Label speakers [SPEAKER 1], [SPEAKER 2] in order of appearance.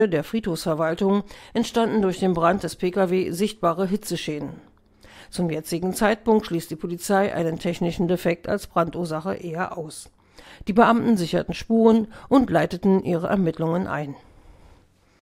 [SPEAKER 1] der Friedhofsverwaltung entstanden durch den Brand des Pkw sichtbare Hitzeschäden. Zum jetzigen Zeitpunkt schließt die Polizei einen technischen Defekt als Brandursache eher aus. Die Beamten sicherten Spuren und leiteten ihre Ermittlungen ein.